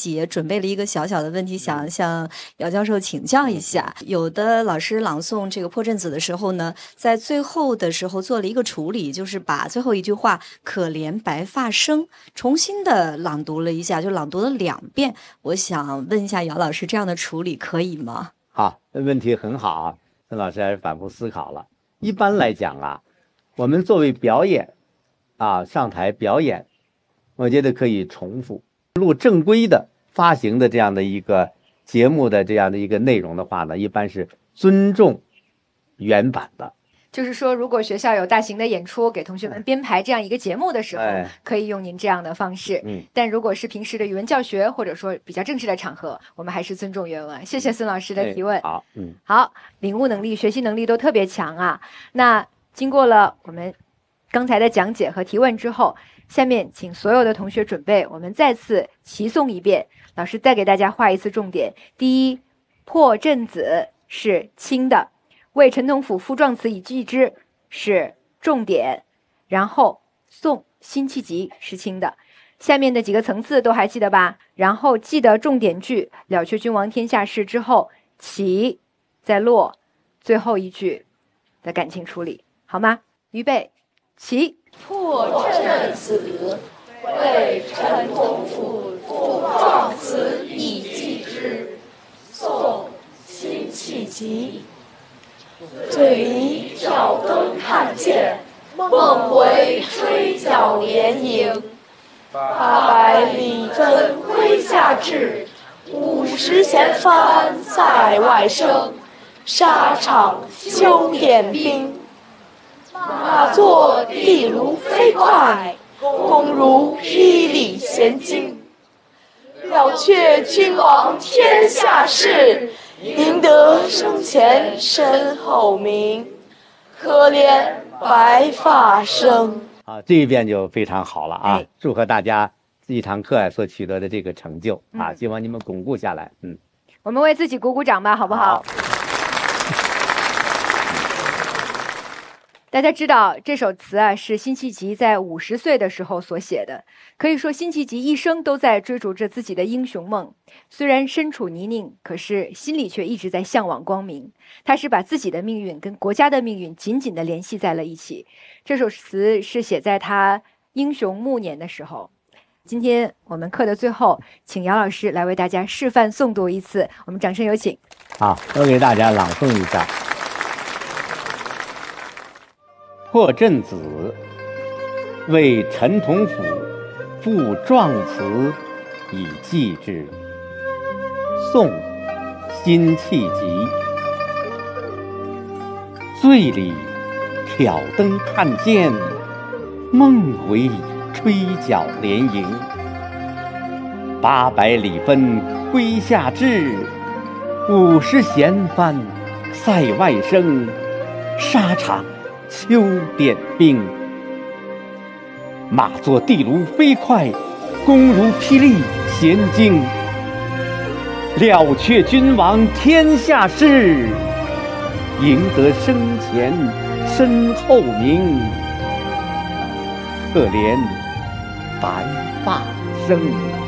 己也准备了一个小小的问题，想向姚教授请教一下。有的老师朗诵这个破阵子的时候呢，在最后的时候做了一个处理，就是把最后一句话“可怜白发生”重新的朗读了一下，就朗读了2遍。我想问一下姚老师，这样的处理可以吗？ 好，问题很好啊，孙老师还是反复思考了。一般来讲啊，我们作为表演啊，上台表演，我觉得可以重复录正规的发行的这样的一个节目的这样的一个内容的话呢，一般是尊重原版的。 就是说，如果学校有大型的演出，给同学们编排这样一个节目的时候，可以用您这样的方式。但如果是平时的语文教学，或者说比较正式的场合，我们还是尊重原文。谢谢孙老师的提问。好，领悟能力、学习能力都特别强啊。那经过了我们刚才的讲解和提问之后，下面请所有的同学准备，我们再次齐诵一遍。老师再给大家画一次重点。第一，破阵子是轻的。为陈同甫赋壮词以记之是重点，然后宋辛弃疾是轻的。下面的几个层次都还记得吧？然后记得重点句了却君王天下事之后起再落最后一句的感情处理，好吗？预备起。 破阵子为陈同甫赋壮词以记之，宋辛弃疾。醉里挑灯看剑，梦回吹角连营。800里分麾下炙，50弦翻塞外声。沙场秋点兵，马作地卢飞快，弓如霹雳弦惊。了却君王天下事，赢得生前身后名。可怜白发生。 这一遍就非常好了啊！祝贺大家一堂课所取得的这个成就啊！希望你们巩固下来。 我们为自己鼓鼓掌吧，好不好？大家知道这首词啊，是辛弃疾在50岁的时候所写的。可以说辛弃疾一生都在追逐着自己的英雄梦，虽然身处泥泞，可是心里却一直在向往光明。他是把自己的命运跟国家的命运紧紧地联系在了一起。这首词是写在他英雄暮年的时候。今天我们课的最后，请姚老师来为大家示范诵读一次，我们掌声有请。 好，我给大家朗诵一下。破阵子为陈同甫赋壮词以记之，宋辛弃疾。醉里挑灯看剑，梦回吹角连营。800里分麾下炙，50弦翻塞外声。沙场秋点兵，马作地卢飞快，弓如霹雳弦惊。了却君王天下事，赢得生前身后名。可怜白发生。